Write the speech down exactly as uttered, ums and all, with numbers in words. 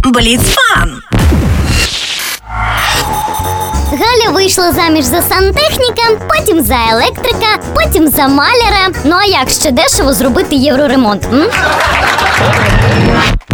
Бліцфан. Галя вийшла заміж за сантехніка, потім за електрика, потім за маляра. Ну а як ще дешево зробити євроремонт? М?